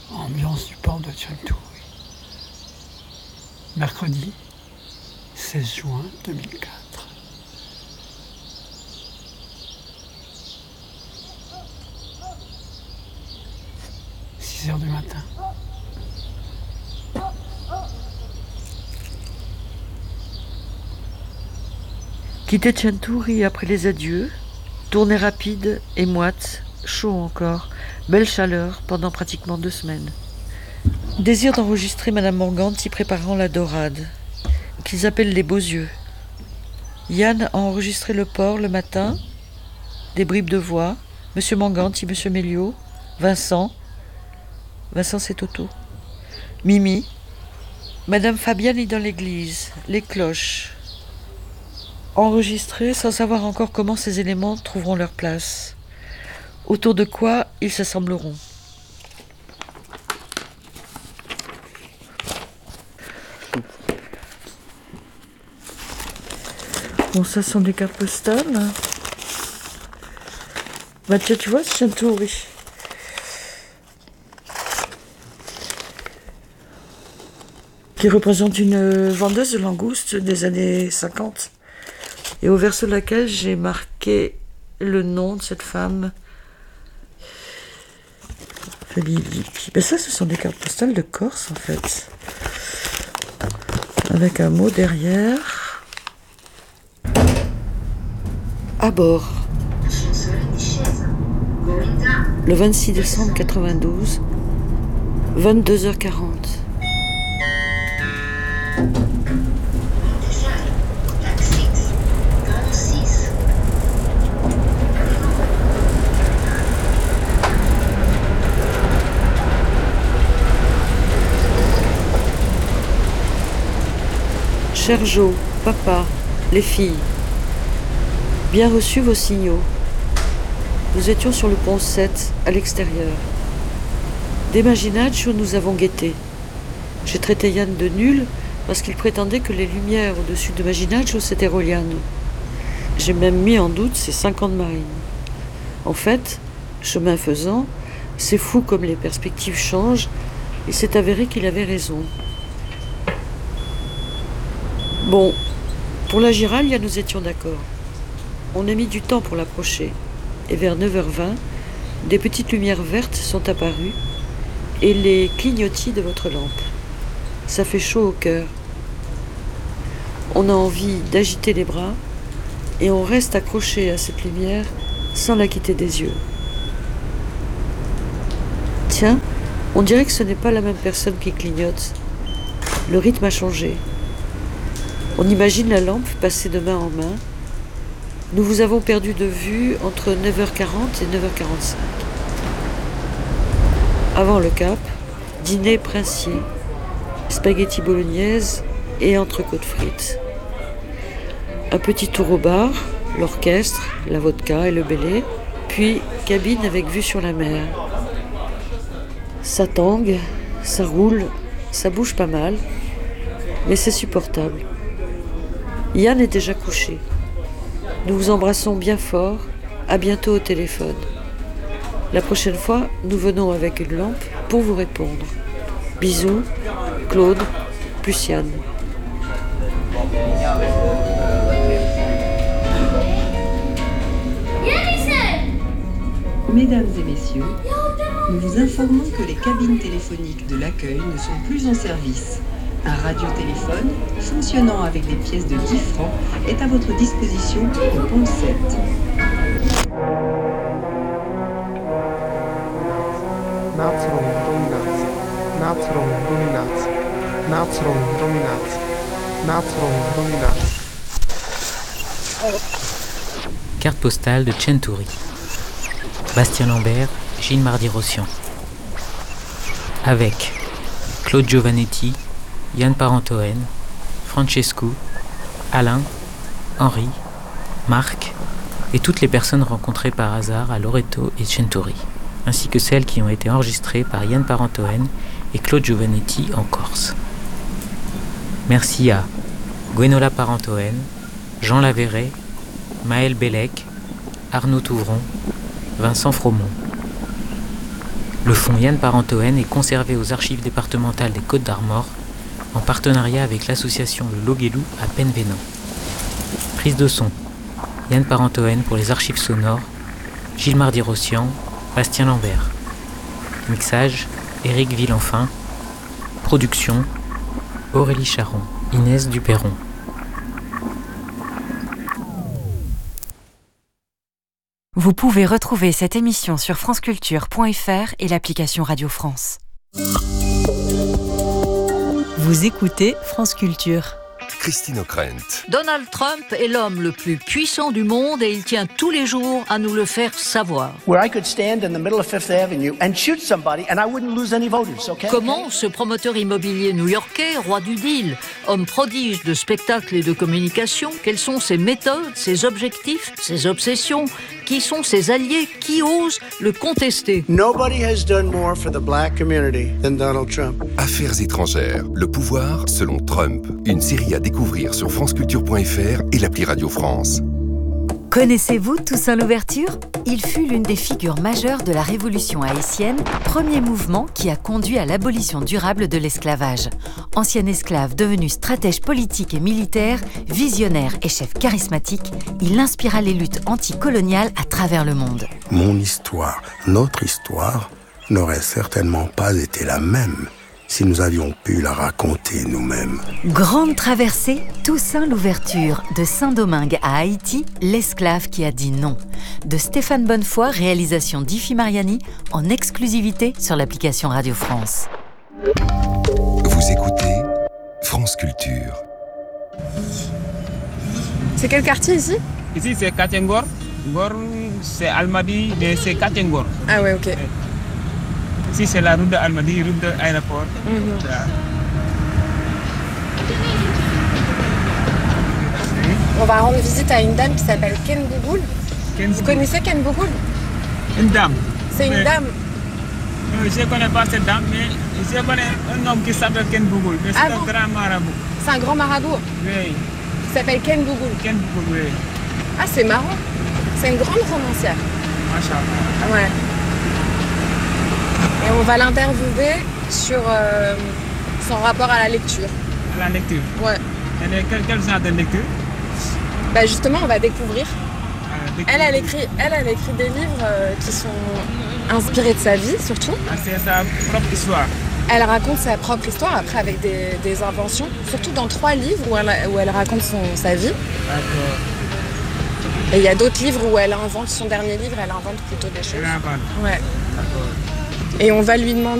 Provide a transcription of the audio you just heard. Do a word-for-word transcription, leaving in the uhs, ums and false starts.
Ambiance du port de Chonburi. Mercredi seize juin deux mille quatre. six heures du matin. Quitter Chonburi après les adieux, tournée rapide et moite, chaud encore, belle chaleur pendant pratiquement deux semaines. Désir d'enregistrer Madame Morganti préparant la dorade, qu'ils appellent les beaux yeux. Yann a enregistré le port le matin, des bribes de voix, Monsieur Morganti, Monsieur Méliot, Vincent, Vincent c'est Toto, Mimi, Madame Fabienne est dans l'église, les cloches. Enregistré sans savoir encore comment ces éléments trouveront leur place. Autour de quoi ils s'assembleront. Bon, ça sont des cartes postales. Bah tiens, tu vois, c'est Chonburi. Qui représente une vendeuse de langoustes des années cinquante. Et au verso de laquelle j'ai marqué le nom de cette femme. Ben ça, ce sont des cartes postales de Corse, en fait. Avec un mot derrière. À bord. Le vingt-six décembre quatre-vingt-douze, vingt-deux heures quarante. Cher Jo, papa, les filles, bien reçus vos signaux. Nous étions sur le pont sept, à l'extérieur. Des Maginaccio nous avons guettés. J'ai traité Yann de nul parce qu'il prétendait que les lumières au-dessus de Maginaccio c'était Rogliano. J'ai même mis en doute ses cinq ans de marine. En fait, chemin faisant, c'est fou comme les perspectives changent, et c'est avéré qu'il avait raison. Bon, pour la Giralia, nous étions d'accord. On a mis du temps pour l'approcher. Et vers neuf heures vingt, des petites lumières vertes sont apparues et les clignotis de votre lampe. Ça fait chaud au cœur. On a envie d'agiter les bras et on reste accroché à cette lumière sans la quitter des yeux. Tiens, on dirait que ce n'est pas la même personne qui clignote. Le rythme a changé. On imagine la lampe passer de main en main. Nous vous avons perdu de vue entre neuf heures quarante et neuf heures quarante-cinq. Avant le cap, dîner princier, spaghetti bolognaise et entrecôte frites. Un petit tour au bar, l'orchestre, la vodka et le belay, puis cabine avec vue sur la mer. Ça tangue, ça roule, ça bouge pas mal, mais c'est supportable. Yann est déjà couché. Nous vous embrassons bien fort. À bientôt au téléphone. La prochaine fois, nous venons avec une lampe pour vous répondre. Bisous, Claude, plus Yann. Mesdames et messieurs, nous vous informons que les cabines téléphoniques de l'accueil ne sont plus en service. Un radiotéléphone, fonctionnant avec des pièces de dix francs, est à votre disposition au pont sept. Natural dominance. Natural dominance. Natural dominance. Natural dominance. Carte postale de Chonburi. Bastien Lambert, Gilles Mardy-Rossian. Avec Claude Giovannetti, Yann Parentoen, Francesco, Alain, Henri, Marc et toutes les personnes rencontrées par hasard à Loreto et Chonburi, ainsi que celles qui ont été enregistrées par Yann Parentoen et Claude Giovannetti en Corse. Merci à Gwenola Parentoen, Jean Laverret, Maël Bellec, Arnaud Touvron, Vincent Fromont. Le fonds Yann Parentoen est conservé aux archives départementales des Côtes-d'Armor en partenariat avec l'association Le Loguelou à Penvénan. Prise de son, Yann Parentoen pour les archives sonores, Gilles Mardy-Rossian, Bastien Lambert. Mixage, Éric Villenfin. Production, Aurélie Charon, Inès Duperron. Vous pouvez retrouver cette émission sur franceculture point f r et l'application Radio France. Vous écoutez France Culture. Christine O'Krent. Donald Trump est l'homme le plus puissant du monde et il tient tous les jours à nous le faire savoir. Where I could stand in the middle of Fifth Avenue and shoot somebody and I wouldn't lose any voters, okay? Comment ce promoteur immobilier new-yorkais, roi du deal, homme prodige de spectacle et de communication, quelles sont ses méthodes, ses objectifs, ses obsessions, qui sont ses alliés, qui osent le contester? Nobody has done more for the black community than Donald Trump. Affaires étrangères, le pouvoir selon Trump. Une série à découvrir sur franceculture point f r et l'appli Radio France. Connaissez-vous Toussaint Louverture ? Il fut l'une des figures majeures de la Révolution haïtienne, premier mouvement qui a conduit à l'abolition durable de l'esclavage. Ancien esclave devenu stratège politique et militaire, visionnaire et chef charismatique, il inspira les luttes anticoloniales à travers le monde. Mon histoire, notre histoire, n'aurait certainement pas été la même si nous avions pu la raconter nous-mêmes. Grande traversée, Toussaint Louverture, de Saint-Domingue à Haïti, l'esclave qui a dit non. De Stéphane Bonnefoy, réalisation d'Ifi Mariani, en exclusivité sur l'application Radio France. Vous écoutez France Culture. C'est quel quartier ici ? Ici c'est quartier Ngor. Ngor c'est Almadies, mais c'est quartier Ngor. Ah ouais, ok. Ici, c'est la route de Almadies, route de l'aéroport. Mm-hmm. On va rendre visite à une dame qui s'appelle Ken Bougoul. Ken Vous connaissez Ken Bougoul ? Une dame. C'est mais, une dame. Je ne connais pas cette dame, mais je connais un homme qui s'appelle Ken Bougoul. Mais c'est ah un bon grand marabout. C'est un grand marabout ? Oui. Qui s'appelle Ken Bougoul. Ken Bougoul, oui. Ah, c'est marrant. C'est une grande romancière. Machallah. Ouais. Et on va l'interviewer sur euh, son rapport à la lecture. À la lecture ? Ouais. Et quel, quel genre de lecture ? Bah justement, on va découvrir. Euh, elle, elle, écrit, elle, elle écrit des livres euh, qui sont inspirés de sa vie, surtout. Ah, c'est sa propre histoire. Elle raconte sa propre histoire, après avec des, des inventions. Surtout dans trois livres où elle, où elle raconte son, sa vie. D'accord. Et il y a d'autres livres où elle invente, son dernier livre, elle invente plutôt des choses. Elle invente. Ouais. D'accord. Et on va lui demander